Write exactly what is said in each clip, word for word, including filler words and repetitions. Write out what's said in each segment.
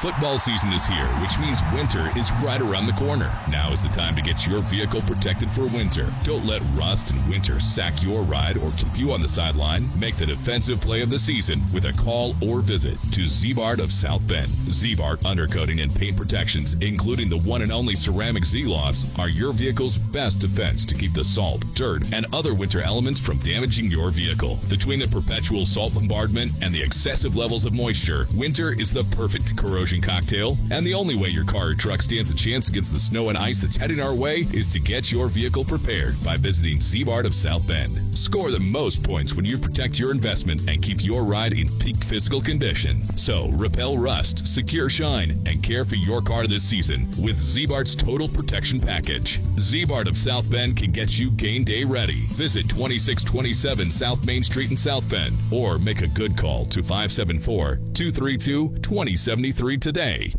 Football season is here, which means winter is right around the corner. Now is the time to get your vehicle protected for winter. Don't let rust and winter sack your ride or keep you on the sideline. Make the defensive play of the season with a call or visit to Z-Bart of South Bend. Z-Bart undercoating and paint protections, including the one and only ceramic Z-Loss, are your vehicle's best defense to keep the salt, dirt, and other winter elements from damaging your vehicle. Between the perpetual salt bombardment and the excessive levels of moisture, winter is the perfect corrosion cocktail, and the only way your car or truck stands a chance against the snow and ice that's heading our way is to get your vehicle prepared by visiting Z-Bart of South Bend. Score the most points when you protect your investment and keep your ride in peak physical condition. So, repel rust, secure shine, and care for your car this season with Z-Bart's Total Protection Package. Z-Bart of South Bend can get you game day ready. Visit twenty-six twenty-seven South Main Street in South Bend or make a good call to five seven four, two three two, two zero seven three today.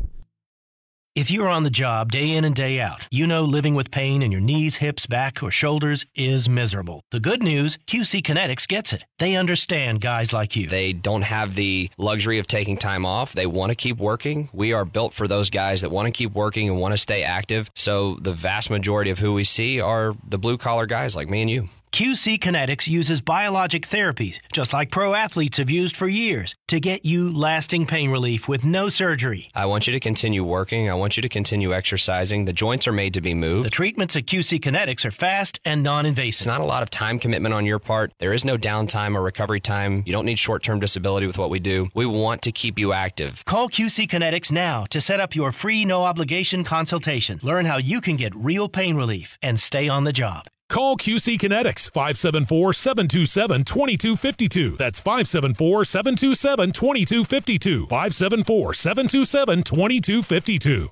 If you're on the job day in and day out, you know living with pain in your knees, hips, back, or shoulders is miserable. The good news, Q C Kinetics gets it. They understand guys like you. They don't have the luxury of taking time off. They want to keep working. We are built for those guys that want to keep working and want to stay active. So the vast majority of who we see are the blue-collar guys like me and you. Q C Kinetics uses biologic therapies, just like pro athletes have used for years, to get you lasting pain relief with no surgery. I want you to continue working. I want you to continue exercising. The joints are made to be moved. The treatments at Q C Kinetics are fast and non-invasive. It's not a lot of time commitment on your part. There is no downtime or recovery time. You don't need short-term disability with what we do. We want to keep you active. Call Q C Kinetics now to set up your free no-obligation consultation. Learn how you can get real pain relief and stay on the job. Call Q C Kinetics, five seven four, seven two seven, two two five two. That's five seven four, seven two seven, two two five two. five seven four, seven two seven, two two five two.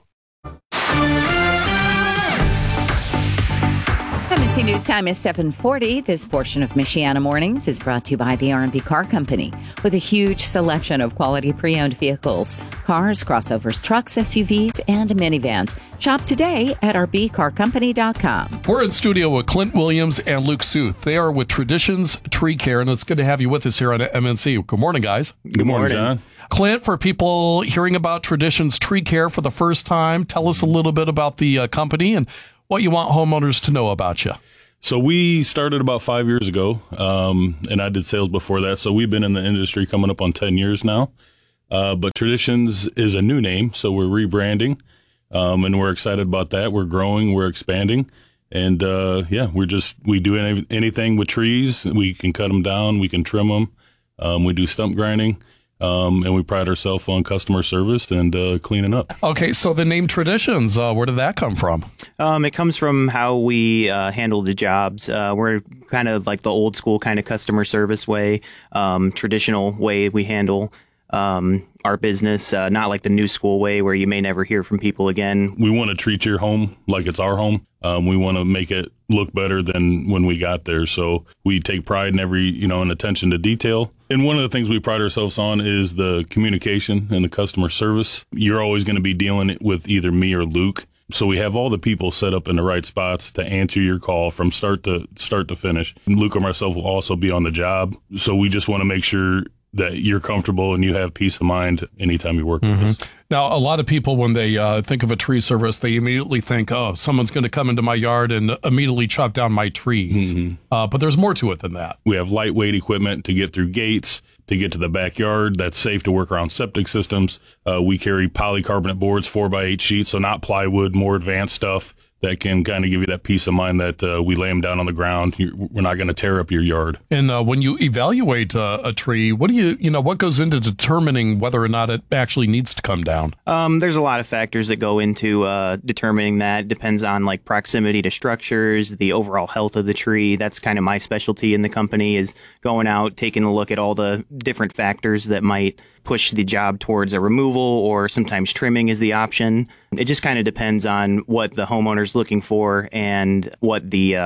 M N C News Time is seven forty. This portion of Michiana Mornings is brought to you by the R and B Car Company. With a huge selection of quality pre-owned vehicles, cars, crossovers, trucks, S U Vs, and minivans. Shop today at r b car company dot com. We're in studio with Clint Williams and Luke Suth. They are with Traditions Tree Care, and it's good to have you with us here on M N C. Good morning, guys. Good morning, John. Clint, for people hearing about Traditions Tree Care for the first time, tell us a little bit about the uh, company and what you want homeowners to know about you. So we started about five years ago, um, and I did sales before that. So we've been in the industry coming up on ten years now. Uh, but Traditions is a new name, so we're rebranding, um, and we're excited about that. We're growing, we're expanding, and uh, yeah, we're just we do any, anything with trees. We can cut them down, we can trim them, um, we do stump grinding. Um, and we pride ourselves on customer service and uh, cleaning up. Okay, so the name Traditions, uh, where did that come from? Um, it comes from how we uh, handle the jobs. Uh, we're kind of like the old school kind of customer service way, um, traditional way we handle um, our business, uh, not like the new school way where you may never hear from people again. We want to treat your home like it's our home. Um, we want to make it look better than when we got there. So we take pride in every, you know, in attention to detail. And one of the things we pride ourselves on is the communication and the customer service. You're always going to be dealing with either me or Luke. So we have all the people set up in the right spots to answer your call from start to start to finish. And Luke or myself will also be on the job. So we just want to make sure that you're comfortable and you have peace of mind anytime you work mm-hmm. with us. Now, a lot of people, when they uh, think of a tree service, they immediately think, oh, someone's going to come into my yard and immediately chop down my trees. Mm-hmm. Uh, but there's more to it than that. We have lightweight equipment to get through gates, to get to the backyard. That's safe to work around septic systems. Uh, we carry polycarbonate boards, four by eight sheets, so not plywood, more advanced stuff that can kind of give you that peace of mind that uh, we lay them down on the ground. You're, we're not going to tear up your yard. And uh, when you evaluate uh, a tree, what do you, you know, what goes into determining whether or not it actually needs to come down? Um, there's a lot of factors that go into uh, determining that. It depends on like proximity to structures, the overall health of the tree. That's kind of my specialty in the company, is going out, taking a look at all the different factors that might push the job towards a removal, or sometimes trimming is the option. It just kind of depends on what the homeowner's looking for and what the uh,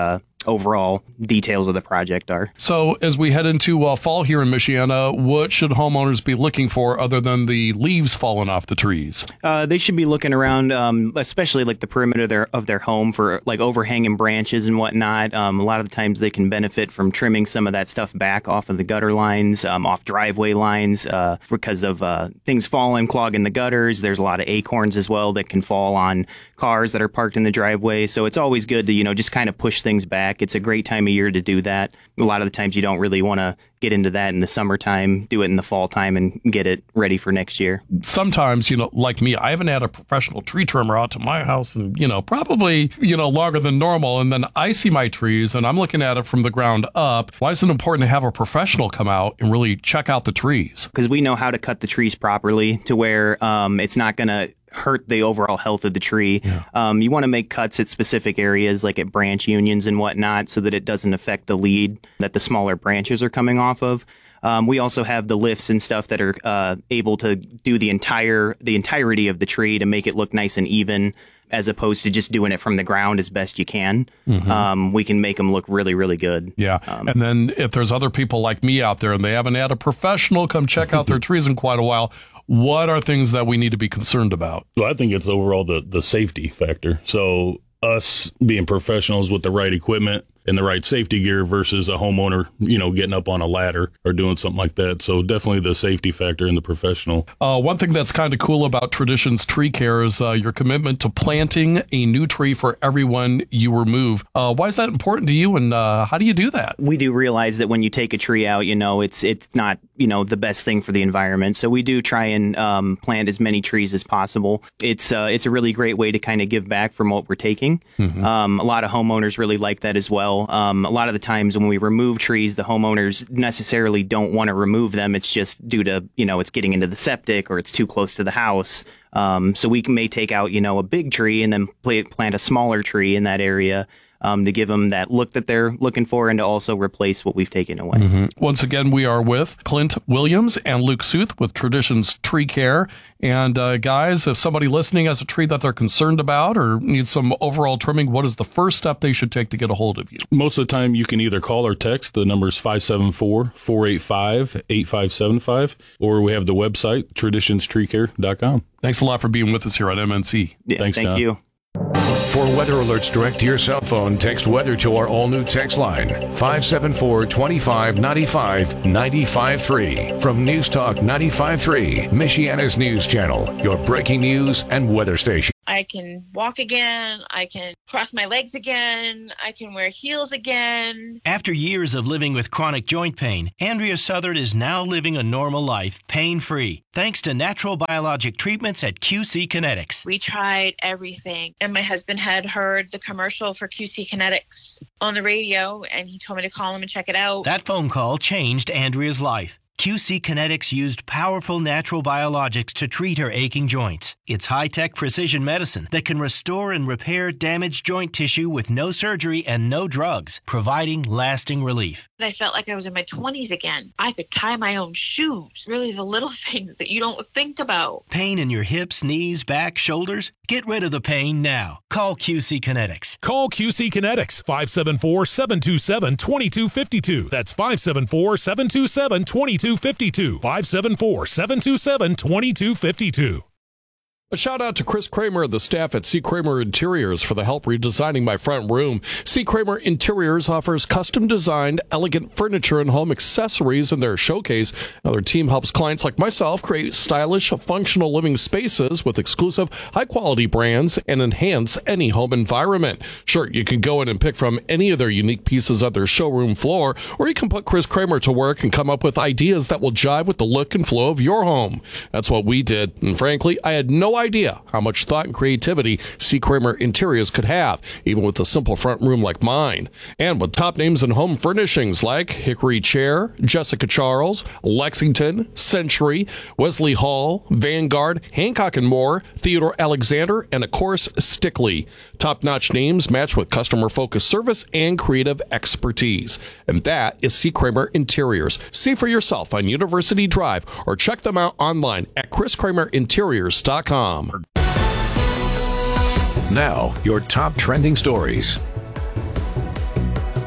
overall details of the project are. So as we head into uh, fall here in Michiana, what should homeowners be looking for other than the leaves falling off the trees? Uh, they should be looking around, um, especially like the perimeter of their, of their home for like overhanging branches and whatnot. Um, a lot of the times they can benefit from trimming some of that stuff back off of the gutter lines, um, off driveway lines, uh, because of uh, things falling, clogging the gutters. There's a lot of acorns as well that can fall on cars that are parked in the driveway. So it's always good to, you know, just kind of push things back. It's a great time of year to do that. A lot of the times you don't really want to get into that in the summertime, do it in the fall time and get it ready for next year. Sometimes, you know, like me, I haven't had a professional tree trimmer out to my house and, you know, probably, you know, longer than normal. And then I see my trees and I'm looking at it from the ground up. Why is it important to have a professional come out and really check out the trees? Because we know how to cut the trees properly to where um, it's not going to hurt the overall health of the tree. Yeah. Um, you want to make cuts at specific areas like at branch unions and whatnot so that it doesn't affect the lead that the smaller branches are coming off of. Um, we also have the lifts and stuff that are uh, able to do the entire the entirety of the tree to make it look nice and even, as opposed to just doing it from the ground as best you can. Mm-hmm. Um, we can make them look really, really good. Yeah. Um, and then if there's other people like me out there and they haven't had a professional come check out their trees in quite a while, what are things that we need to be concerned about? Well, I think it's overall the, the safety factor. So us being professionals with the right equipment and the right safety gear versus a homeowner, you know, getting up on a ladder or doing something like that. So definitely the safety factor and the professional. Uh, one thing that's kind of cool about Traditions Tree Care is uh, your commitment to planting a new tree for everyone you remove. Uh, why is that important to you, and uh, how do you do that? We do realize that when you take a tree out, you know, it's it's not, you know, the best thing for the environment. So we do try and um, plant as many trees as possible. It's uh, it's a really great way to kind of give back from what we're taking. Mm-hmm. Um, a lot of homeowners really like that as well. Um, a lot of the times when we remove trees, the homeowners necessarily don't want to remove them. It's just due to, you know, it's getting into the septic or it's too close to the house. Um, so we may take out, you know, a big tree and then plant a smaller tree in that area. Um, to give them that look that they're looking for and to also replace what we've taken away. Mm-hmm. Once again, we are with Clint Williams and Luke Suth with Traditions Tree Care. And uh, guys, if somebody listening has a tree that they're concerned about or needs some overall trimming, what is the first step they should take to get a hold of you? Most of the time, you can either call or text. The number is five seven four, four eight five, eight five seven five, or we have the website, traditions tree care dot com. Thanks a lot for being with us here on M N C. Yeah, Thanks, thank John. you. For weather alerts direct to your cell phone, text weather to our all-new text line, five seven four, two five nine five nine five three. From News Talk ninety-five point three, Michiana's news channel, your breaking news and weather station. I can walk again. I can cross my legs again. I can wear heels again. After years of living with chronic joint pain, Andrea Southard is now living a normal life, pain-free, thanks to natural biologic treatments at Q C Kinetics. We tried everything, and my husband had heard the commercial for Q C Kinetics on the radio, and he told me to call him and check it out. That phone call changed Andrea's life. Q C Kinetics used powerful natural biologics to treat her aching joints. It's high-tech precision medicine that can restore and repair damaged joint tissue with no surgery and no drugs, providing lasting relief. I felt like I was in my twenties again. I could tie my own shoes. Really the little things that you don't think about. Pain in your hips, knees, back, shoulders? Get rid of the pain now. Call Q C Kinetics. Call Q C Kinetics, five seven four, seven two seven, two two five two. That's five seven four, seven two seven, two two five two. five seven four, seven two seven, two two five two. A shout out to Chris Kramer and the staff at C. Kramer Interiors for the help redesigning my front room. C. Kramer Interiors offers custom designed, elegant furniture and home accessories in their showcase. Now, their team helps clients like myself create stylish, functional living spaces with exclusive, high quality brands and enhance any home environment. Sure, you can go in and pick from any of their unique pieces on their showroom floor, or you can put Chris Kramer to work and come up with ideas that will jive with the look and flow of your home. That's what we did, and frankly, I had no idea how much thought and creativity C. Kramer Interiors could have, even with a simple front room like mine. And with top names in home furnishings like Hickory Chair, Jessica Charles, Lexington, Century, Wesley Hall, Vanguard, Hancock and More, Theodore Alexander, and of course, Stickley. Top-notch names matched with customer-focused service and creative expertise. And that is C. Kramer Interiors. See for yourself on University Drive or check them out online at chris kramer interiors dot com. Now, your top trending stories.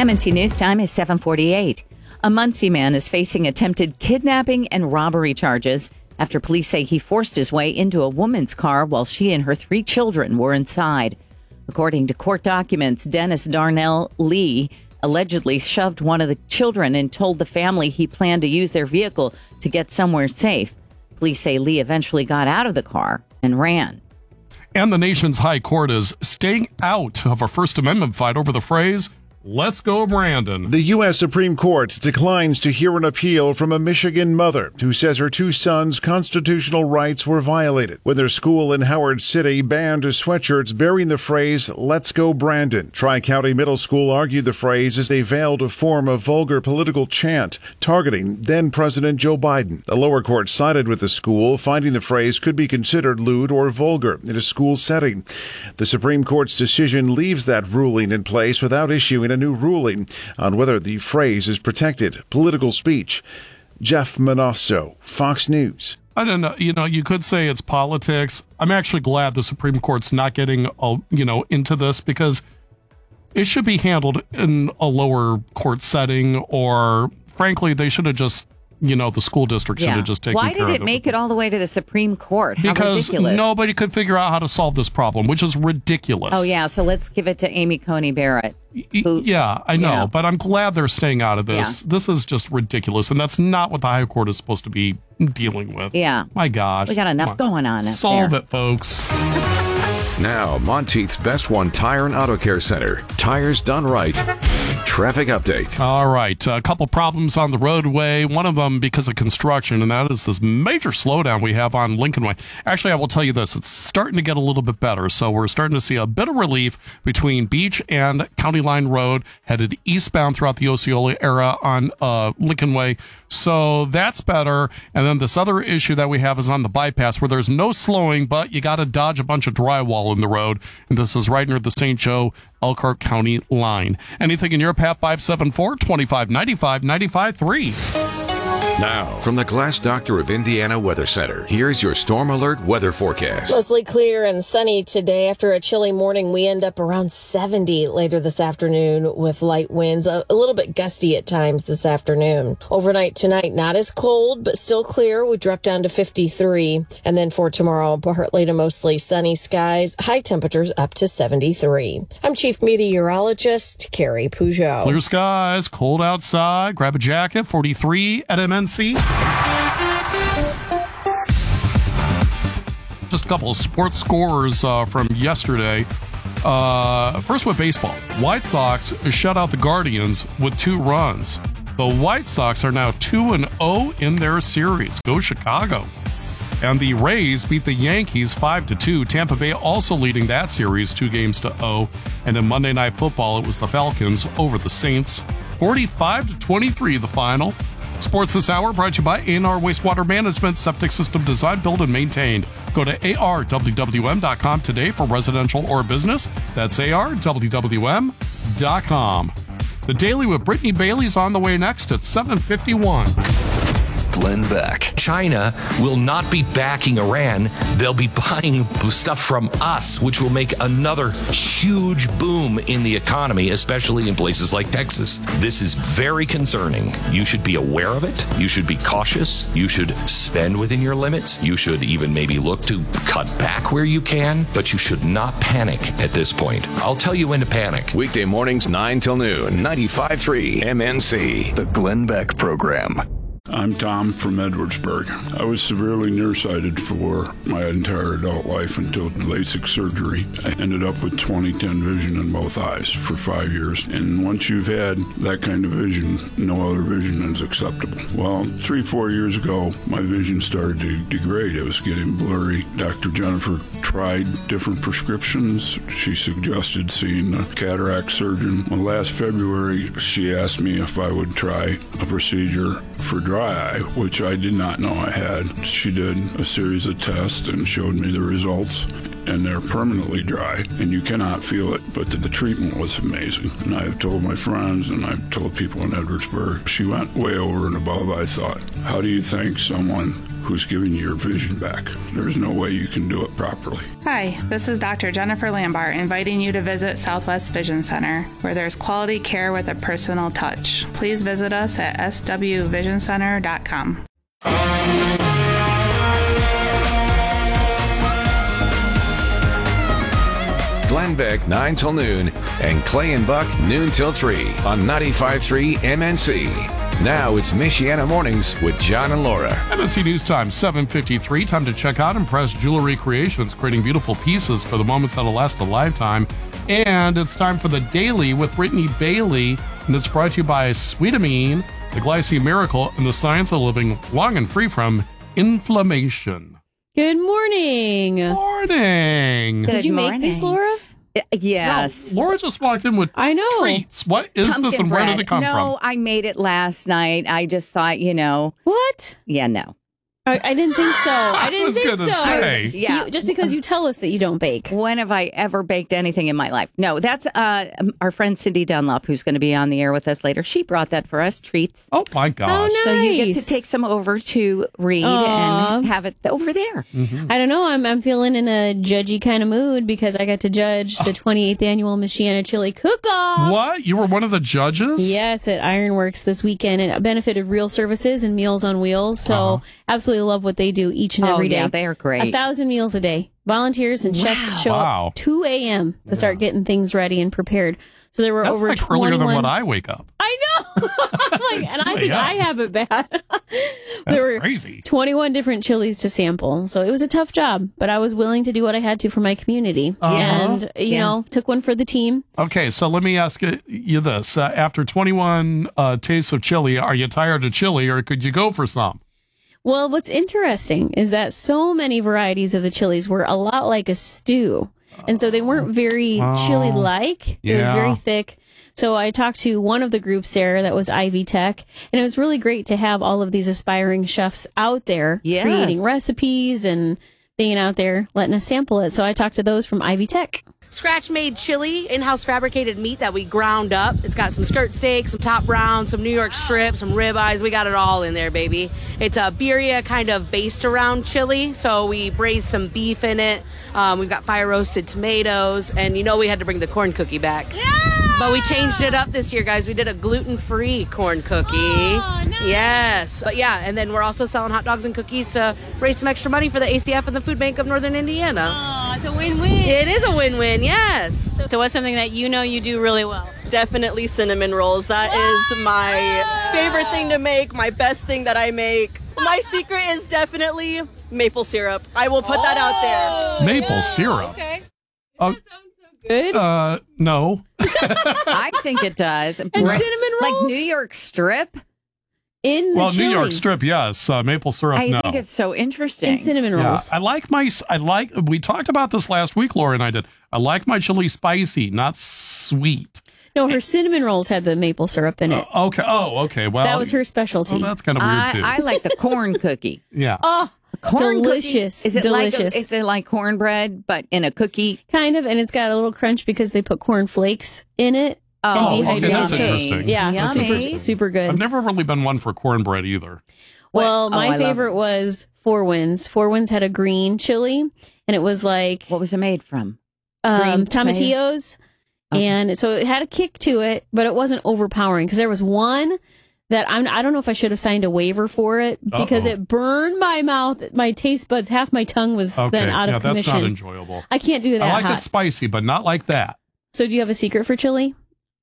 M N C News Time is seven forty-eight. A Muncie man is facing attempted kidnapping and robbery charges after police say he forced his way into a woman's car while she and her three children were inside. According to court documents, Dennis Darnell Lee allegedly shoved one of the children and told the family he planned to use their vehicle to get somewhere safe. Police say Lee eventually got out of the car and ran. And the nation's high court is staying out of a First Amendment fight over the phrase, "Let's go, Brandon." The U S Supreme Court declines to hear an appeal from a Michigan mother who says her two sons' constitutional rights were violated when their school in Howard City banned sweatshirts bearing the phrase, "Let's go, Brandon." Tri-County Middle School argued the phrase is a veiled form of vulgar political chant targeting then-President Joe Biden. The lower court sided with the school, finding the phrase could be considered lewd or vulgar in a school setting. The Supreme Court's decision leaves that ruling in place without issuing a new ruling on whether the phrase is protected political speech. Jeff Manasso, Fox News. I don't know. You know, you could say it's politics. I'm actually glad the Supreme Court's not getting, uh, you know, into this because it should be handled in a lower court setting, or frankly, they should have just, you know, the school district should Yeah. have just taken Why care of it. did it make it all the way to the Supreme Court? How Because ridiculous. nobody could figure out how to solve this problem, which is ridiculous. Oh, yeah. So let's give it to Amy Coney Barrett. Who, Yeah, I know, you know. but I'm glad they're staying out of this. Yeah. This is just ridiculous, and that's not what the High Court is supposed to be dealing with. Yeah. My gosh. We got enough going on up Solve there. it, folks. Now, Monteith's Best One Tire and Auto Care Center. Tires done right. Traffic update. All right, a couple problems on the roadway. One of them because of construction, and that is this major slowdown we have on Lincoln Way. Actually, I will tell you this. It's starting to get a little bit better, so we're starting to see a bit of relief between Beach and County Line Road, headed eastbound throughout the Osceola area on uh, Lincoln Way. So that's better. And then this other issue that we have is on the bypass where there's no slowing, but you got to dodge a bunch of drywall in the road. And this is right near the Saint Joe Elkhart County line. Anything in your path? five seven four, two five nine five, nine five three. Now, from the Glass Doctor of Indiana Weather Center, here's your Storm Alert weather forecast. Mostly clear and sunny today. After a chilly morning, we end up around seventy later this afternoon with light winds, a, a little bit gusty at times this afternoon. Overnight tonight, not as cold, but still clear. We drop down to fifty-three. And then for tomorrow, partly to mostly sunny skies, high temperatures up to seventy-three. I'm Chief Meteorologist Carrie Peugeot. Clear skies, cold outside, grab a jacket, forty-three at M N C. Just a couple of sports scores uh, from yesterday. Uh, first with baseball. White Sox shut out the Guardians with two runs. The White Sox are now two and oh in their series. Go Chicago. And the Rays beat the Yankees five to two. Tampa Bay also leading that series two games to oh. And in Monday Night Football, it was the Falcons over the Saints. forty-five to twenty-three the final. Sports this hour brought to you by A and R Wastewater Management, septic system designed, built, and maintained. Go to A R W W M dot com today for residential or business. That's A R W W M dot com. The Daily with Brittany Bailey's on the way next at seven fifty-one. Glenn Beck. China will not be backing Iran. They'll be buying stuff from us, which will make another huge boom in the economy, especially in places like Texas. This is very concerning. You should be aware of it. You should be cautious. You should spend within your limits. You should even maybe look to cut back where you can, but you should not panic at this point. I'll tell you when to panic. Weekday mornings, nine till noon, ninety-five point three M N C. The Glenn Beck Program. I'm Tom from Edwardsburg. I was severely nearsighted for my entire adult life until LASIK surgery. I ended up with twenty ten vision in both eyes for five years. And once you've had that kind of vision, no other vision is acceptable. Well, three, four years ago, my vision started to degrade. It was getting blurry. Doctor Jennifer tried different prescriptions. She suggested seeing a cataract surgeon. Well, last February, she asked me if I would try a procedure for dry eye, which I did not know I had. She did a series of tests and showed me the results, and they're permanently dry, and you cannot feel it, but the, the treatment was amazing. And I've told my friends, and I've told people in Edwardsburg, she went way over and above, I thought. How do you thank someone who's giving you your vision back. There's no way you can do it properly. Hi, this is Doctor Jennifer Lambar inviting you to visit Southwest Vision Center, where there's quality care with a personal touch. Please visit us at s w vision center dot com. Glenn Beck, nine till noon, and Clay and Buck, noon till three on ninety-five point three M N C. Now it's Michiana Mornings with John and Laura. M N C News Time, seven fifty-three. Time to check out Impress Jewelry Creations, creating beautiful pieces for the moments that'll last a lifetime. And it's time for the Daily with Brittany Bailey, and it's brought to you by Sweetamine, the Glycine Miracle, and the science of living long and free from inflammation. Good morning. Morning. Did you morning. make these, Laura? Yes. No, Laura just walked in with I know. treats. What is Pumpkin this and where bread. did it come no, from? No, I made it last night. I just thought, you know. What? Yeah, no. I, I didn't think so. I didn't I was think gonna so. say. Was, yeah. You, just because you tell us that you don't bake. When have I ever baked anything in my life? No, that's uh, our friend Cindy Dunlop, who's going to be on the air with us later. She brought that for us, treats. Oh, my gosh. Oh, nice. So you get to take some over to Reed Aww. and have it over there. Mm-hmm. I don't know. I'm I'm feeling in a judgy kind of mood because I got to judge the twenty-eighth annual Michiana Chili Cook-Off. What? You were one of the judges? Yes, at Ironworks this weekend. It benefited Real Services and Meals on Wheels. So Uh-huh. absolutely love what they do each and Oh, every day. yeah, they are great. A thousand meals a day. Volunteers and chefs Wow. show Wow. up two a.m. to start getting things ready and prepared. So there were That's over like twenty-one. earlier than what I wake up. I know. I'm like, and I think Yeah. I have it bad. That's there were crazy. twenty-one different chilies to sample. So it was a tough job, but I was willing to do what I had to for my community. Uh-huh. And, you Yes. know, took one for the team. Okay, so let me ask you this. Uh, after twenty-one uh, tastes of chili, are you tired of chili or could you go for some? Well, what's interesting is that so many varieties of the chilies were a lot like a stew. And so they weren't very Oh. chili-like. It was Yeah. very thick. So I talked to one of the groups there that was Ivy Tech, and it was really great to have all of these aspiring chefs out there Yes. creating recipes and being out there letting us sample it. So I talked to those from Ivy Tech. Scratch-made chili, in-house fabricated meat that we ground up. It's got some skirt steak, some top brown, some New York strip, some ribeyes. We got it all in there, baby. It's a birria kind of based around chili, so we braised some beef in it. Um, we've got fire-roasted tomatoes, and you know we had to bring the corn cookie back. Yeah! But we changed it up this year, guys. We did a gluten-free corn cookie. Oh, nice. Yes. But yeah, and then we're also selling hot dogs and cookies to raise some extra money for the A C F and the Food Bank of Northern Indiana. Oh, it's a win-win. It is a win-win, yes. So what's something that you know you do really well? Definitely cinnamon rolls. That is my favorite thing to make, my best thing that I make. My secret is definitely maple syrup. I will put that out there. Maple syrup. Okay. Uh, Good. uh, no. I think it does. And cinnamon rolls? Like New York strip. In the Well, chili. New York strip, yes. Uh, maple syrup, I no. think it's so interesting. And cinnamon Yeah, rolls. I like my, I like, we talked about this last week, Laura and I did. I like my chili spicy, not sweet. No, her cinnamon rolls had the maple syrup in it. Uh, okay. Oh, okay. Well, that was her specialty. Oh, that's kind of weird I, too. I like the corn cookie. yeah. Oh, corn Delicious. Cookie? Is it Delicious. like is it like cornbread but in a cookie? Kind of, and it's got a little crunch because they put corn flakes in it. Oh, and okay, dehydrated that's it. interesting. Yeah, Yummy. super, super good. I've never really been one for cornbread either. Well, What? Oh, I my love favorite it. was Four Winds. Four Winds had a green chili, and it was like What was it made from? um, Green tomato? tomatillos, Okay. and so it had a kick to it, but it wasn't overpowering because there was one that I'm I don't know if I should have signed a waiver for it because Uh-oh. it burned my mouth, my taste buds, half my tongue was Okay. then out yeah, of that's commission. not enjoyable. I can't do that I like hot. it spicy, but not like that. So do you have a secret for chili?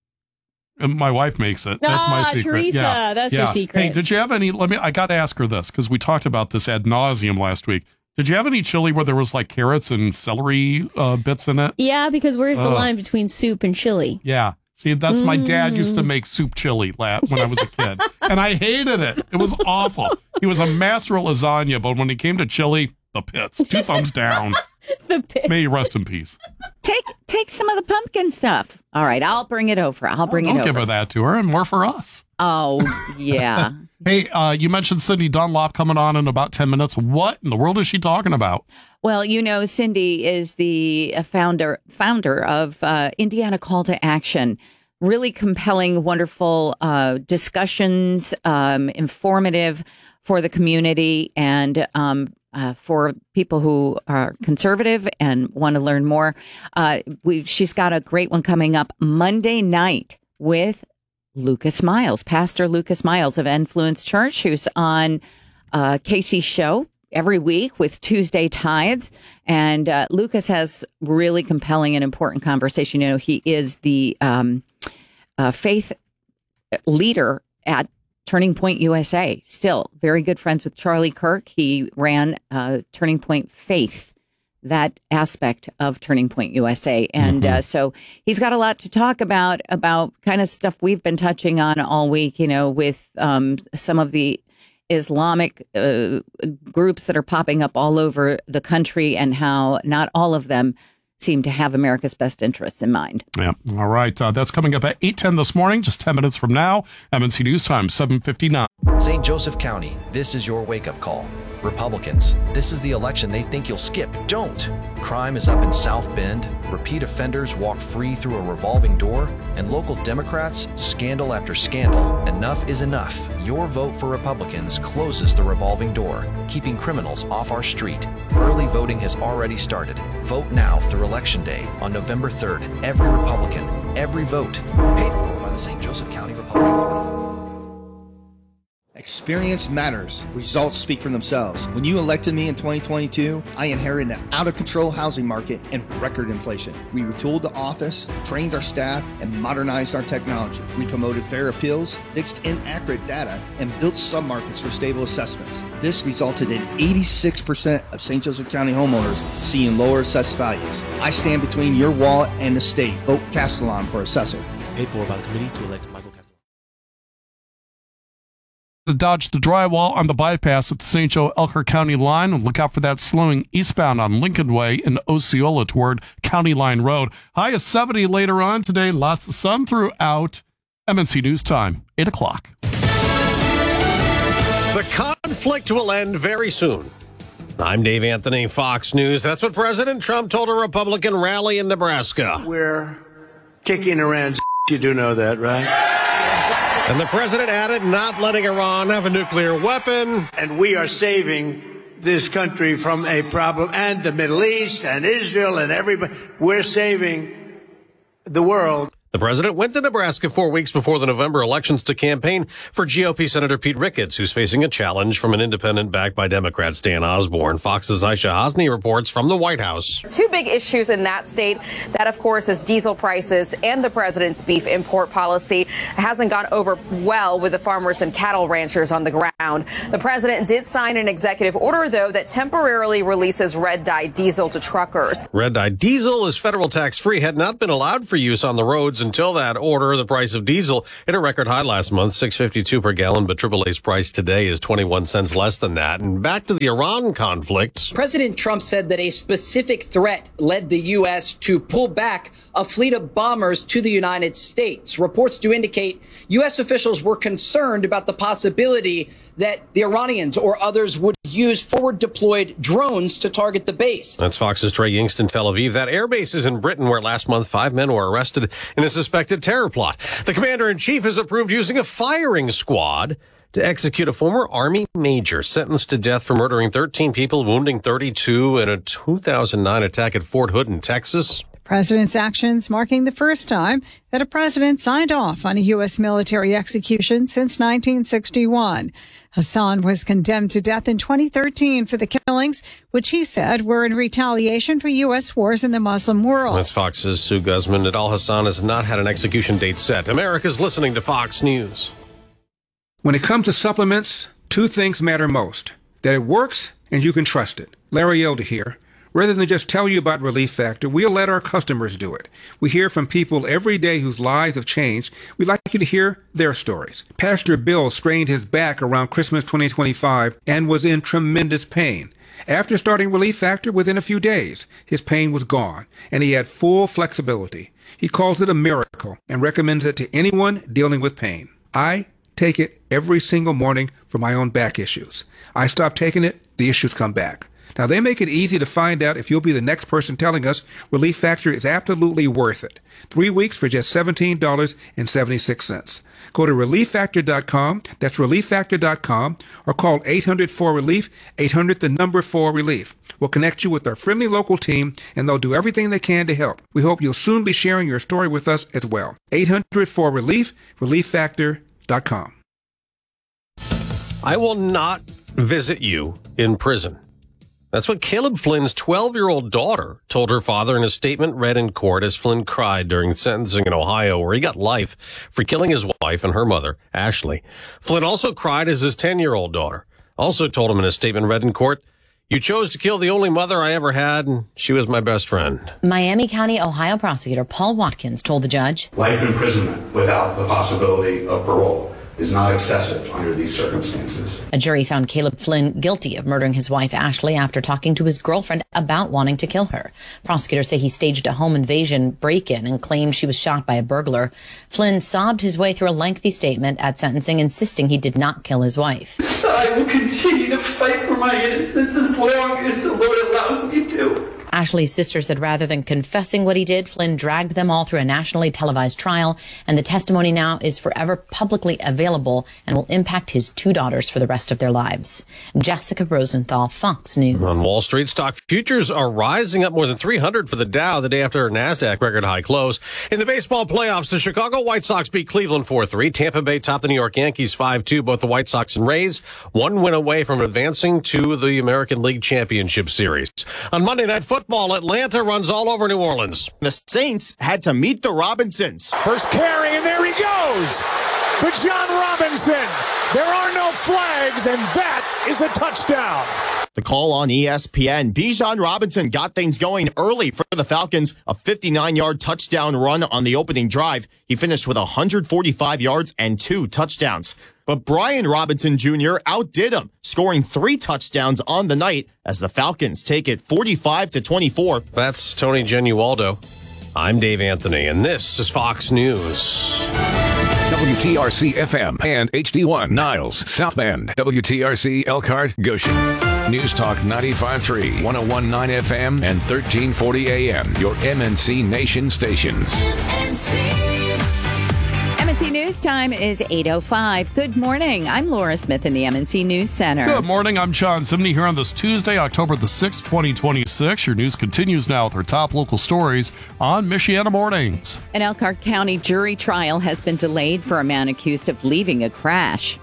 And my wife makes it. That's my Ah, secret. Teresa, yeah. that's your yeah. secret. Hey, did you have any? Let me. I got to ask her this because we talked about this ad nauseum last week. Did you have any chili where there was like carrots and celery uh, bits in it? Yeah, because where's the Ugh. line between soup and chili? Yeah. See, that's my dad used Mm. to make soup chili la- when I was a kid, and I hated it. It was awful. He was a master at lasagna, but when it came to chili, the pits. Two thumbs down. The pits. May you rest in peace. Take take some of the pumpkin stuff. All right, I'll bring it over. I'll bring Don't it over. give her that to her, and more for us. Oh, yeah. Hey, uh, you mentioned Cindy Dunlop coming on in about ten minutes. What in the world is she talking about? Well, you know, Cindy is the uh, founder founder of uh, Indiana Call to Action. Really compelling, wonderful uh, discussions, um, informative for the community and um, uh, for people who are conservative and want to learn more. Uh, we've she's got a great one coming up Monday night with Lucas Miles, Pastor Lucas Miles of Influence Church, who's on uh, Casey's show every week with Tuesday Tides. And uh, Lucas has really compelling and important conversation. You know, he is the um, uh, faith leader at Turning Point U S A. Still very good friends with Charlie Kirk. He ran uh, Turning Point Faith, that aspect of Turning Point U S A. And mm-hmm. uh, so he's got a lot to talk about, about kind of stuff we've been touching on all week, you know, with um, some of the Islamic uh, groups that are popping up all over the country and how not all of them seem to have America's best interests in mind. Yeah. All right. Uh, that's coming up at eight ten this morning, just ten minutes from now. M N C News Time, seven fifty-nine. Saint Joseph County, this is your wake-up call. Republicans, this is the election they think you'll skip. Don't. Crime is up in South Bend, repeat offenders walk free through a revolving door, and local Democrats, scandal after scandal. Enough is enough. Your vote for Republicans closes the revolving door, keeping criminals off our street. Early voting has already started. Vote now through Election Day on November third. Every Republican, every vote, paid for by the Saint Joseph County Republican Party. Experience matters. Results speak for themselves. When you elected me in twenty twenty-two, I inherited an out-of-control housing market and record inflation. We retooled the office, trained our staff, and modernized our technology. We promoted fair appeals, fixed inaccurate data, and built submarkets for stable assessments. This resulted in eighty-six percent of Saint Joseph County homeowners seeing lower assessed values. I stand between your wallet and the state. Vote Castellon for assessor. Paid for by the committee to elect Michael Castellon. To dodge the drywall on the bypass at the Saint Joe Elkhart County line, and look out for that slowing eastbound on Lincoln Way in Osceola toward County Line Road. High of seventy later on today. Lots of sun throughout. M N C News Time, eight o'clock. The conflict will end very soon. I'm Dave Anthony, Fox News. That's what President Trump told a Republican rally in Nebraska. We're kicking Iran's you do know that, right? And the president added, not letting Iran have a nuclear weapon. And we are saving this country from a problem, and the Middle East and Israel and everybody. We're saving the world. The president went to Nebraska four weeks before the November elections to campaign for G O P Senator Pete Ricketts, who's facing a challenge from an independent backed by Democrats, Dan Osborne. Fox's Aisha Hosni reports from the White House. Two big issues in that state. That, of course, is diesel prices and the president's beef import policy. It hasn't gone over well with the farmers and cattle ranchers on the ground. The president did sign an executive order, though, that temporarily releases red dye diesel to truckers. Red dye diesel is federal tax-free, had not been allowed for use on the roads until that order. The price of diesel hit a record high last month, six fifty-two per gallon, but triple A's price today is twenty-one cents less than that. And back to the Iran conflict. President Trump said that a specific threat led the U S to pull back a fleet of bombers to the United States. Reports do indicate U S officials were concerned about the possibility that the Iranians or others would use forward-deployed drones to target the base. That's Fox's Trey Yingst in Tel Aviv. That air base is in Britain, where last month five men were arrested in a suspected terror plot. The commander-in-chief has approved using a firing squad to execute a former Army major sentenced to death for murdering thirteen people, wounding thirty-two in a two thousand nine attack at Fort Hood in Texas. President's actions marking the first time that a president signed off on a U S military execution since nineteen sixty-one. Hassan was condemned to death in twenty thirteen for the killings, which he said were in retaliation for U S wars in the Muslim world. That's Fox's Sue Guzman. Nadal Hassan has not had an execution date set. America's listening to Fox News. When it comes to supplements, two things matter most: that it works and you can trust it. Larry Elder here. Rather than just tell you about Relief Factor, we'll let our customers do it. We hear from people every day whose lives have changed. We'd like you to hear their stories. Pastor Bill strained his back around Christmas twenty twenty-five and was in tremendous pain. After starting Relief Factor, within a few days, his pain was gone, and he had full flexibility. He calls it a miracle and recommends it to anyone dealing with pain. I take it every single morning for my own back issues. I stop taking it, the issues come back. Now, they make it easy to find out if you'll be the next person telling us Relief Factor is absolutely worth it. Three weeks for just seventeen dollars and seventy-six cents. Go to relief factor dot com, that's relief factor dot com, or call eight hundred four relief, eight hundred the number four relief. We'll connect you with our friendly local team, and they'll do everything they can to help. We hope you'll soon be sharing your story with us as well. eight hundred four relief, relief factor dot com. I will not visit you in prison. That's what Caleb Flynn's twelve-year-old daughter told her father in a statement read in court as Flynn cried during sentencing in Ohio, where he got life for killing his wife and her mother, Ashley. Flynn also cried as his ten-year-old daughter also told him in a statement read in court, "You chose to kill the only mother I ever had, and she was my best friend." Miami County, Ohio prosecutor Paul Watkins told the judge, "Life imprisonment without the possibility of parole is not excessive under these circumstances." A jury found Caleb Flynn guilty of murdering his wife Ashley after talking to his girlfriend about wanting to kill her. Prosecutors say he staged a home invasion break-in and claimed she was shot by a burglar. Flynn sobbed his way through a lengthy statement at sentencing, insisting he did not kill his wife. "I will continue to fight for my innocence as long as the Lord allows me to." Ashley's sister said rather than confessing what he did, Flynn dragged them all through a nationally televised trial, and the testimony now is forever publicly available and will impact his two daughters for the rest of their lives. Jessica Rosenthal, Fox News. On Wall Street, stock futures are rising up more than three hundred for the Dow the day after a NASDAQ record high close. In the baseball playoffs, the Chicago White Sox beat Cleveland four three. Tampa Bay topped the New York Yankees five two. Both the White Sox and Rays one win away from advancing to the American League Championship Series. On Monday Night Football, Atlanta runs all over New Orleans. The Saints had to meet the Robinsons. First carry, and there he goes. But John Robinson, there are no flags, and that is a touchdown. The call on E S P N. Bijan Robinson got things going early for the Falcons. A fifty-nine-yard touchdown run on the opening drive. He finished with one hundred forty-five yards and two touchdowns. But Brian Robinson Junior outdid him, scoring three touchdowns on the night as the Falcons take it forty-five to twenty-four. That's Tony Genualdo. I'm Dave Anthony, and this is Fox News. W T R C F M and H D one Niles, South Bend. W T R C Elkhart, Goshen. News Talk ninety-five point three, one oh one point nine F M, and thirteen forty A M. Your M N C Nation stations. M N C. M N C News time is eight oh five. Good morning. I'm Laura Smith in the M N C News Center. Good morning. I'm John Zimney here on this Tuesday, October the sixth, twenty twenty-six. Your news continues now with our top local stories on Michiana Mornings. An Elkhart County jury trial has been delayed for a man accused of leaving a crash.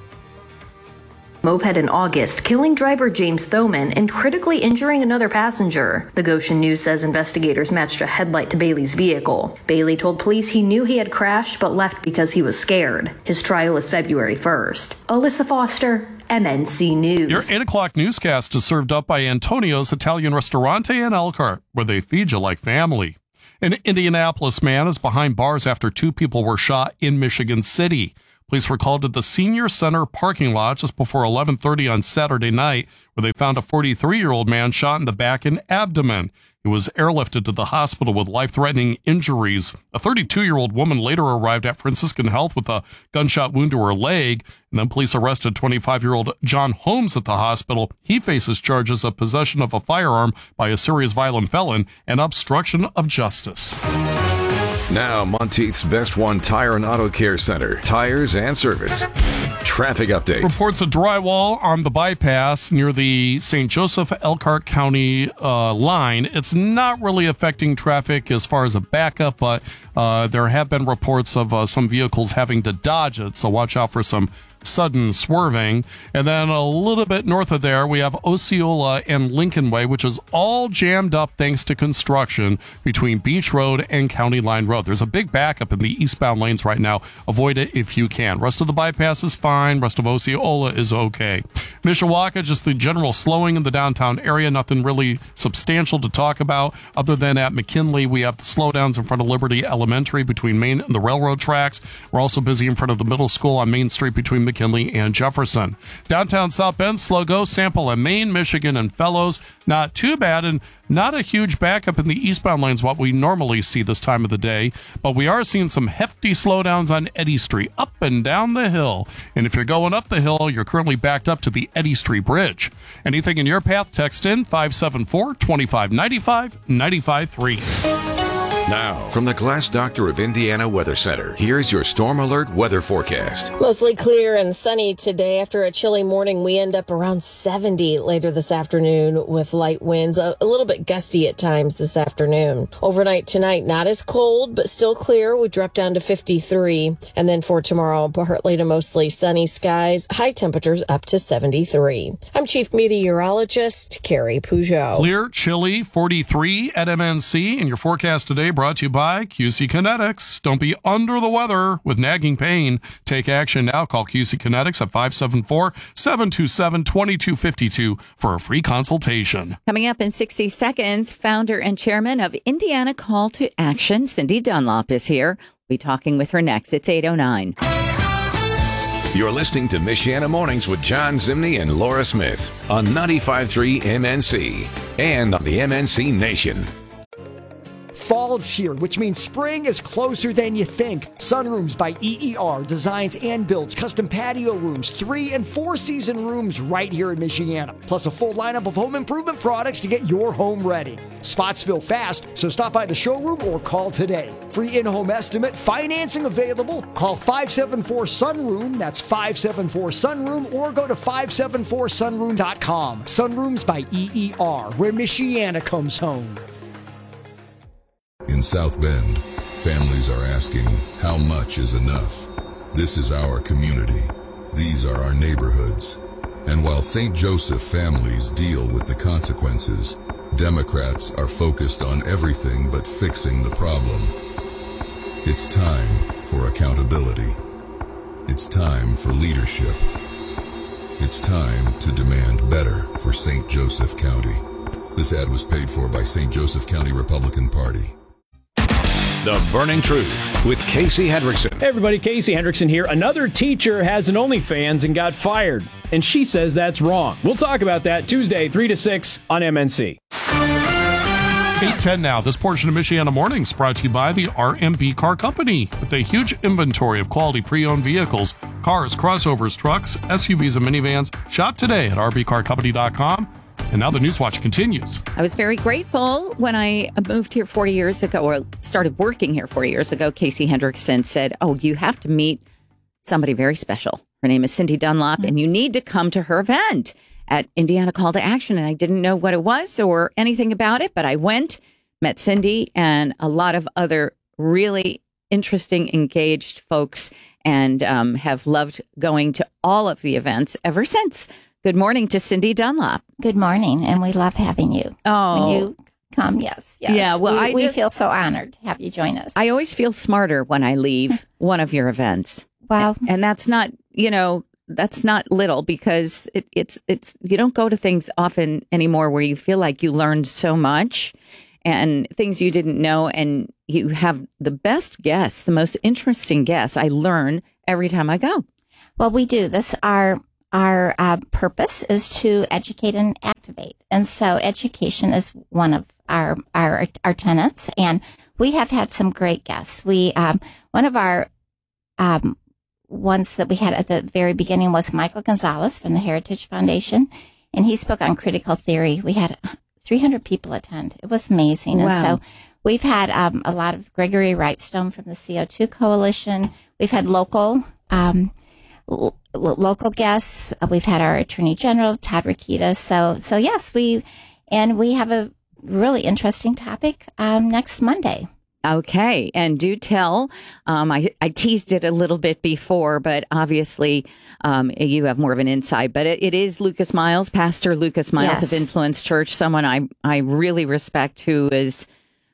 Moped in August, killing driver James Thoman and critically injuring another passenger. The Goshen News says investigators matched a headlight to Bailey's vehicle. Bailey told police he knew he had crashed but left because he was scared. His trial is February first. Alyssa Foster, M N C News. Your eight o'clock newscast is served up by Antonio's Italian Ristorante in Elkhart, where they feed you like family. An Indianapolis man is behind bars after two people were shot in Michigan City. Police were called to the Senior Center parking lot just before eleven thirty on Saturday night, where they found a forty-three-year-old man shot in the back and abdomen. He was airlifted to the hospital with life-threatening injuries. A thirty-two-year-old woman later arrived at Franciscan Health with a gunshot wound to her leg, and then police arrested twenty-five-year-old John Holmes at the hospital. He faces charges of possession of a firearm by a serious violent felon and obstruction of justice. Now, Monteith's Best One Tire and Auto Care Center. Tires and service. Traffic update. Reports of drywall on the bypass near the Saint Joseph Elkhart County uh, line. It's not really affecting traffic as far as a backup, but uh, there have been reports of uh, some vehicles having to dodge it, so watch out for some sudden swerving. And then a little bit north of there, we have Osceola and Lincoln Way, which is all jammed up thanks to construction between Beach Road and County Line Road. There's a big backup in the eastbound lanes right now. Avoid it if you can. Rest of the bypass is fine. Rest of Osceola is okay. Mishawaka, just the general slowing in the downtown area. Nothing really substantial to talk about other than at McKinley, we have the slowdowns in front of Liberty Elementary between Main and the railroad tracks. We're also busy in front of the middle school on Main Street between McKinley, and Jefferson. Downtown South Bend, slow go, Sample and Maine, Michigan and Fellows, not too bad, and not a huge backup in the eastbound lanes, what we normally see this time of the day, but we are seeing some hefty slowdowns on Eddy Street, up and down the hill. And if you're going up the hill, you're currently backed up to the Eddy Street Bridge. Anything in your path, text in five seven four, two five nine five, nine five three. Now, from the Glass Doctor of Indiana Weather Center, here's your Storm Alert weather forecast. Mostly clear and sunny today. After a chilly morning, we end up around seventy later this afternoon with light winds, a, a little bit gusty at times this afternoon. Overnight tonight, not as cold, but still clear. We drop down to fifty-three. And then for tomorrow, partly to mostly sunny skies, high temperatures up to seventy-three. I'm Chief Meteorologist Carrie Peugeot. Clear, chilly, forty-three at M N C, and your forecast today brought to you by Q C Kinetics. Don't be under the weather with nagging pain. Take action now. Call Q C Kinetics at five seven four, seven two seven, two two five two for a free consultation. Coming up in sixty seconds, founder and chairman of Indiana Call to Action, Cindy Dunlop, is here. We'll be talking with her next. It's eight oh nine. You're listening to Michiana Mornings with John Zimney and Laura Smith on ninety-five point three M N C and on the M N C Nation. Fall's here, which means spring is closer than you think. Sunrooms by E E R designs and builds custom patio rooms, three and four season rooms right here in Michiana, plus a full lineup of home improvement products to get your home ready. Spots fill fast, so stop by the showroom or call today. Free in-home estimate, financing available. Call five seven four sunroom, that's five seven four sunroom, or go to five seven four sunroom dot com. Sunrooms by E E R, where Michiana comes home. In South Bend, families are asking, how much is enough? This is our community. These are our neighborhoods. And while Saint Joseph families deal with the consequences, Democrats are focused on everything but fixing the problem. It's time for accountability. It's time for leadership. It's time to demand better for Saint Joseph County. This ad was paid for by Saint Joseph County Republican Party. The Burning Truth with Casey Hendrickson. Hey everybody, Casey Hendrickson here. Another teacher has an OnlyFans and got fired, and she says that's wrong. We'll talk about that Tuesday, three to six on M N C. eight ten now. This portion of Michiana Mornings brought to you by the R M B Car Company. With a huge inventory of quality pre-owned vehicles, cars, crossovers, trucks, S U Vs, and minivans, shop today at r b car company dot com. And now the Newswatch continues. I was very grateful when I moved here four years ago, or started working here four years ago. Casey Hendrickson said, oh, you have to meet somebody very special. Her name is Cindy Dunlop, and you need to come to her event at Indiana Call to Action. And I didn't know what it was or anything about it, but I went, met Cindy and a lot of other really interesting, engaged folks, and um, have loved going to all of the events ever since. Good morning to Cindy Dunlop. Good morning, and we love having you. Oh. When you come, yes, yes. Yeah, well, we, I we just, feel so honored to have you join us. I always feel smarter when I leave one of your events. Wow. And that's not, you know, that's not little, because it, it's, it's, you don't go to things often anymore where you feel like you learned so much and things you didn't know, and you have the best guests, the most interesting guests. I learn every time I go. Well, we do. This, our Our uh, purpose is to educate and activate. And so education is one of our, our, our tenets. And we have had some great guests. We, um, one of our, um, ones that we had at the very beginning was Michael Gonzalez from the Heritage Foundation. And he spoke on critical theory. We had three hundred people attend. It was amazing. Wow. And so we've had, um, a lot of Gregory Wrightstone from the C O two Coalition. We've had local, um, L- local guests. We've had our Attorney General, Todd Rokita. So, so yes, we, and we have a really interesting topic um, next Monday. Okay. And do tell, um, I, I teased it a little bit before, but obviously um, you have more of an insight. But it, it is Lucas Miles, Pastor Lucas Miles Yes. of Influence Church, someone I, I really respect, who is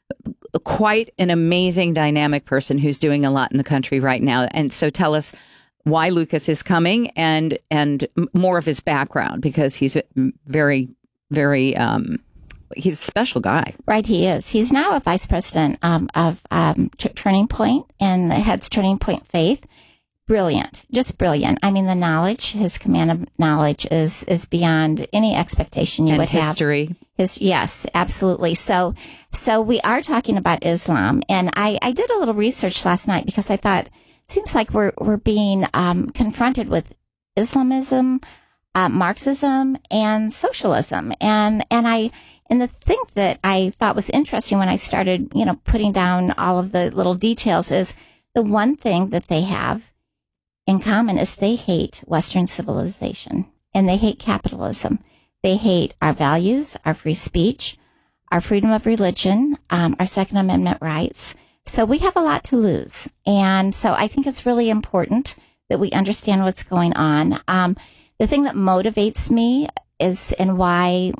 quite an amazing, dynamic person who's doing a lot in the country right now. And so tell us why Lucas is coming and and more of his background, because he's a very, very, um, he's a special guy. Right, he is. He's now a vice president um, of um, T- Turning Point and heads Turning Point Faith. brilliant, just brilliant. I mean, the knowledge, his command of knowledge is is beyond any expectation you and would history. have. His yes, absolutely. So, so we are talking about Islam, and I, I did a little research last night because I thought it seems like we're we're being um, confronted with Islamism, uh, Marxism, and socialism, and and I and the thing that I thought was interesting when I started, you know, putting down all of the little details is the one thing that they have in common is they hate Western civilization and they hate capitalism. They hate our values, our free speech, our freedom of religion, um, our Second Amendment rights. So we have a lot to lose. And so I think it's really important that we understand what's going on. Um, the thing that motivates me is, and why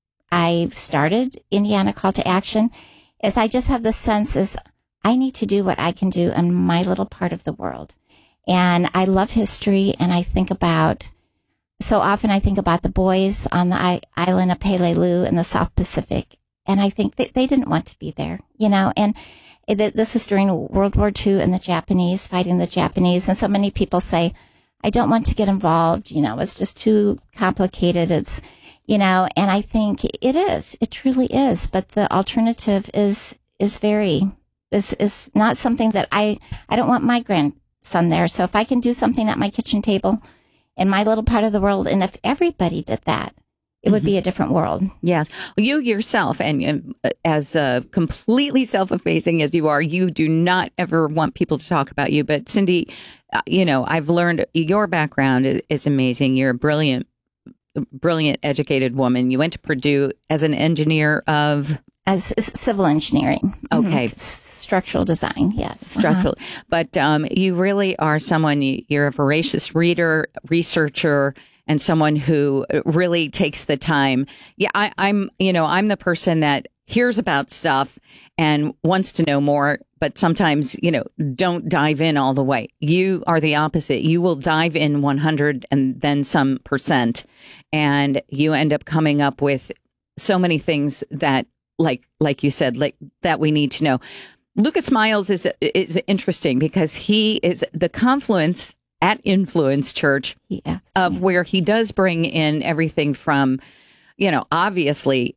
I've started Indiana Call to Action, is I just have the sense is I need to do what I can do in my little part of the world. And I love history, and I think about, so often I think about the boys on the I- island of Peleliu in the South Pacific, and I think that they didn't want to be there, you know, and it, this was during World War Two and the Japanese, fighting the Japanese, and so many people say, I don't want to get involved, you know, it's just too complicated, it's, you know, and I think it is, it truly is, but the alternative is, is very, is, is not something that I, I don't want my grand son there. So if I can do something at my kitchen table in my little part of the world, and if everybody did that, it would be a different world. Yes. Well, you yourself, and uh, as uh, completely self-effacing as you are, you do not ever want people to talk about you. But Cindy, uh, you know, I've learned your background is, is amazing. You're a brilliant, brilliant, educated woman. You went to Purdue as an engineer of... As civil engineering. Okay. Mm-hmm. Structural design, yes. Structural. Uh-huh. But um, you really are someone, you, you're a voracious reader, researcher, and someone who really takes the time. Yeah, I, I'm, you know, I'm the person that hears about stuff and wants to know more, but sometimes, you know, don't dive in all the way. You are the opposite. You will dive in one hundred and then some percent, and you end up coming up with so many things that, like, like you said, like that we need to know. Lucas Miles is is interesting because he is the confluence at Influence Church yeah. of where he does bring in everything from, you know, obviously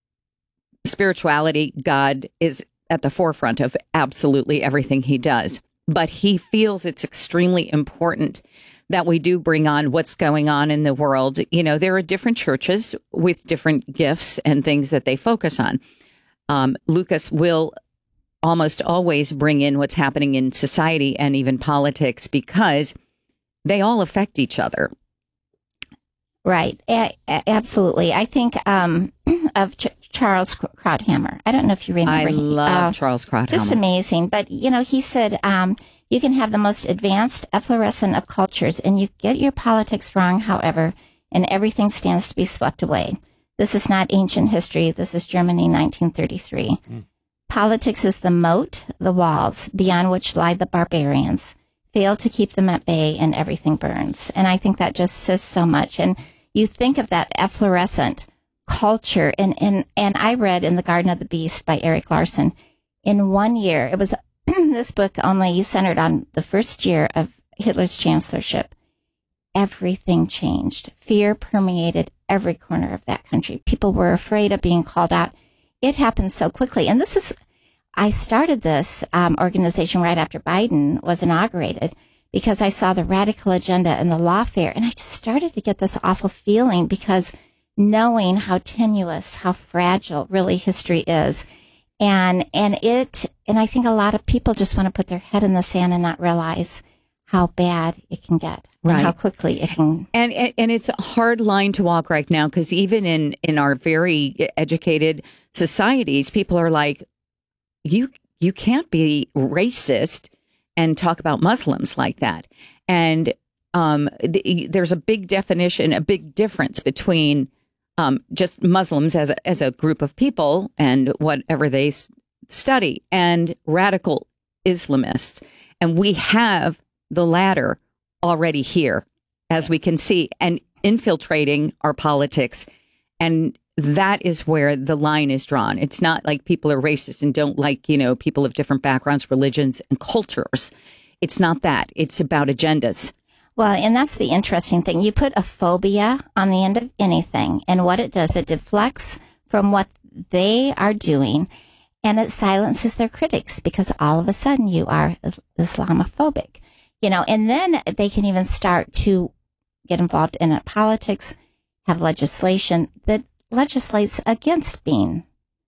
spirituality. God is at the forefront of absolutely everything he does, but he feels it's extremely important that we do bring on what's going on in the world. You know, there are different churches with different gifts and things that they focus on. Um, Lucas will almost always bring in what's happening in society and even politics because they all affect each other. Right. A- a- absolutely. I think um, of Ch- Charles Krauthammer. I don't know if you remember. I love uh, Charles Krauthammer. Just amazing. But, you know, he said um, you can have the most advanced efflorescence of cultures and you get your politics wrong, however, and everything stands to be swept away. This is not ancient history. This is Germany, nineteen thirty-three. Mm. Politics is the moat, the walls, beyond which lie the barbarians. Fail to keep them at bay and everything burns. And I think that just says so much. And you think of that efflorescent culture. And, and, and I read in The Garden of the Beast by Eric Larson, in one year, it was this book only centered on the first year of Hitler's chancellorship. Everything changed. Fear permeated every corner of that country. People were afraid of being called out. It happened so quickly. And this is, I started this um, organization right after Biden was inaugurated because I saw the radical agenda and the lawfare. And I just started to get this awful feeling because knowing how tenuous, how fragile really history is. And, and it, and I think a lot of people just want to put their head in the sand and not realize how bad it can get, right? And how quickly it can. And, and and it's a hard line to walk right now because even in in our very educated societies, people are like, you you can't be racist and talk about Muslims like that. And um, the, there's a big definition, a big difference between um, just Muslims as a, as a group of people and whatever they s- study, and radical Islamists, and we have the latter already here, as we can see, and infiltrating our politics. And that is where the line is drawn. It's not like people are racist and don't like, you know, people of different backgrounds, religions, and cultures. it's not that. It's about agendas. Well, and that's the interesting thing. You put a phobia on the end of anything, and what it does, it deflects from what they are doing, and it silences their critics because all of a sudden you are Islamophobic, you know, and then they can even start to get involved in politics, have legislation that legislates against being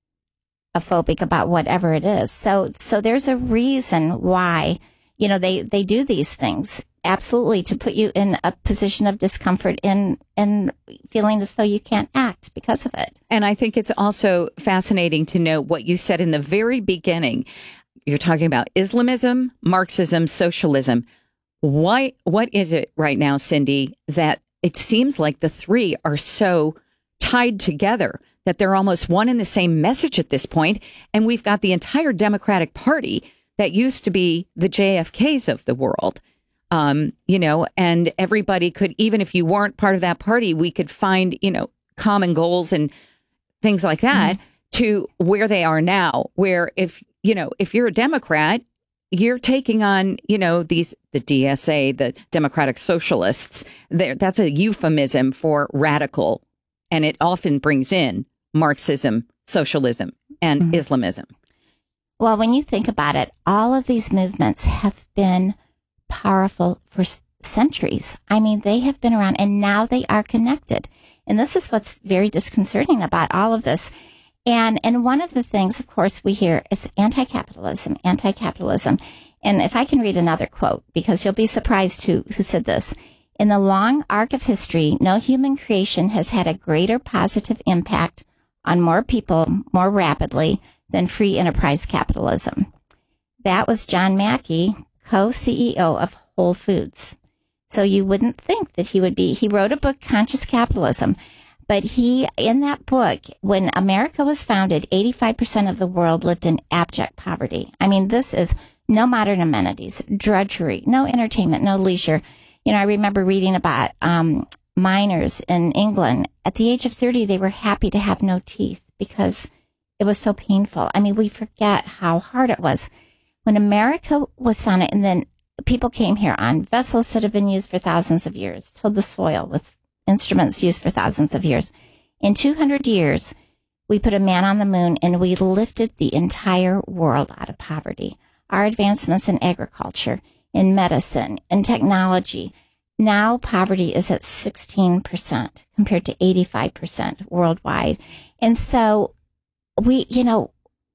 a phobic about whatever it is. So, so there's a reason why, you know, they, they do these things. Absolutely, to put you in a position of discomfort and and feeling as though you can't act because of it. And I think it's also fascinating to note what you said in the very beginning. You're talking about Islamism, Marxism, socialism. Why? What is it right now, Cindy, that it seems like the three are so tied together that they're almost one and the same message at this point? And we've got the entire Democratic Party that used to be the J F Ks of the world. Um, you know, and everybody could, even if you weren't part of that party, we could find, you know, common goals and things like that mm-hmm. to where they are now, where if, you know, if you're a Democrat, you're taking on, you know, these, the D S A, the Democratic Socialists, that's a euphemism for radical. And it often brings in Marxism, socialism, and mm-hmm. Islamism. Well, when you think about it, all of these movements have been powerful for centuries. I mean, they have been around and now they are connected. And this is what's very disconcerting about all of this. And and one of the things, of course, we hear is anti-capitalism, anti-capitalism. And if I can read another quote, because you'll be surprised who, who said this. In the long arc of history, no human creation has had a greater positive impact on more people more rapidly than free enterprise capitalism. That was John Mackey, co-C E O of Whole Foods. So you wouldn't think that he would be, he wrote a book, Conscious Capitalism, but he, in that book, when America was founded, eighty-five percent of the world lived in abject poverty. I mean, this is no modern amenities, drudgery, no entertainment, no leisure. You know, I remember reading about um, miners in England. At the age of thirty, they were happy to have no teeth because it was so painful. I mean, we forget how hard it was. When America was founded, and then people came here on vessels that have been used for thousands of years, tilled the soil with instruments used for thousands of years. In two hundred years, we put a man on the moon and we lifted the entire world out of poverty. Our advancements in agriculture, in medicine, in technology. Now poverty is at sixteen percent compared to eighty-five percent worldwide. And so we, you know,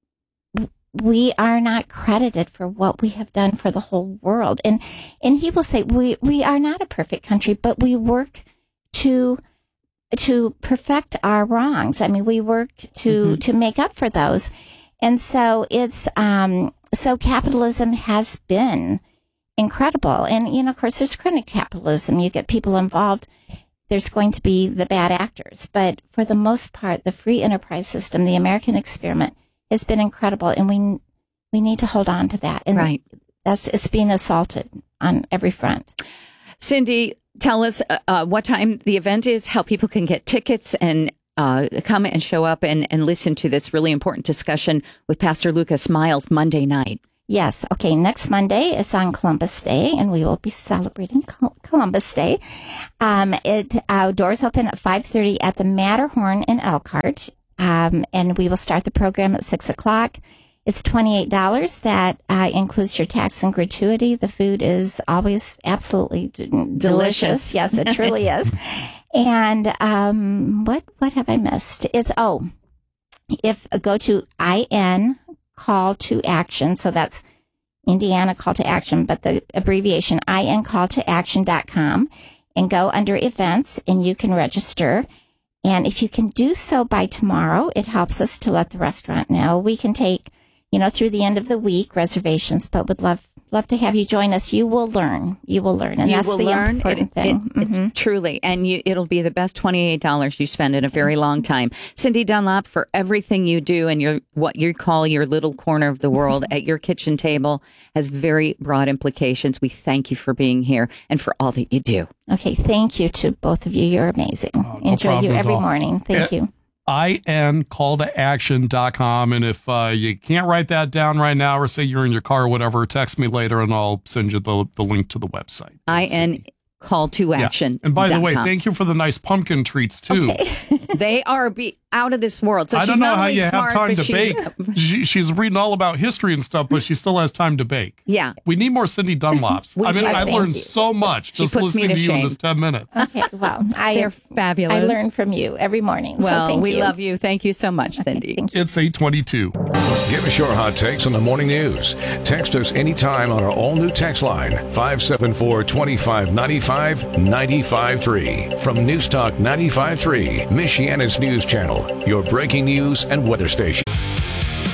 we are not credited for what we have done for the whole world. And and he will say, we, we are not a perfect country, but we work to to perfect our wrongs. I mean, we work to, mm-hmm. to make up for those. And so it's, um, so capitalism has been incredible. And, you know, of course, there's chronic capitalism. You get people involved. There's going to be the bad actors. But for the most part, the free enterprise system, the American experiment, has been incredible, and we we need to hold on to that. And right. that's it's being assaulted on every front. Cindy, tell us uh, what time the event is, how people can get tickets and uh, come and show up and, and listen to this really important discussion with Pastor Lucas Miles Monday night. Yes. Okay. Next Monday is on Columbus Day, and we will be celebrating Columbus Day. Um, it uh, doors open at five thirty at the Matterhorn in Elkhart. Um, and we will start the program at six o'clock. It's twenty-eight dollars. That uh, includes your tax and gratuity. The food is always absolutely d- delicious. delicious. Yes, it truly is. And um, what what have I missed? It's, oh, if uh, go to I N Call to Action. So that's Indiana Call to Action, but the abbreviation I N call to action dot com, and go under events, and you can register. And if you can do so by tomorrow, it helps us to let the restaurant know. We can take, you know, through the end of the week reservations, but would love love to have you join us. You will learn. You will learn. And you that's will the learn. important it, thing. It, mm-hmm. it, truly. And you, it'll be the best twenty-eight dollars you spend in a very long time. Cindy Dunlop, for everything you do and your what you call your little corner of the world at your kitchen table has very broad implications. We thank you for being here and for all that you do. Okay. Thank you to both of you. You're amazing. Oh, no Enjoy you every morning. Thank and, you. I N call to action dot com. And if uh, you can't write that down right now, or say you're in your car or whatever, text me later and I'll send you the, the link to the website. I N call to action. Yeah. And by the way, thank you for the nice pumpkin treats too. Okay. They are be out of this world. So I she's don't know not how only you smart, have time but to bake. she, she's reading all about history and stuff, but she still has time to bake. Yeah. We need more Cindy Dunlops. We I mean, do. I Thank learned you. so much She just puts me listening to to you in shame. this ten minutes. Okay, well, I They're fabulous. I learn from you every morning. Well, so thank we you. love you. Thank you so much, Cindy. It's eight twenty-two. Give us your hot takes on the morning news. Text us anytime on our all-new text line, five seven four, two five nine five, nine five three. From News Talk ninety-five point three, Michiana's news channel, your breaking news and weather station.